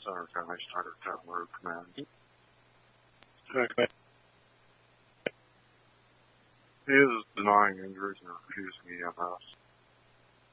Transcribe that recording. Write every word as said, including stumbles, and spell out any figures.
Center County Starter Town Road Command. Okay. He is denying injuries and refusing E M S.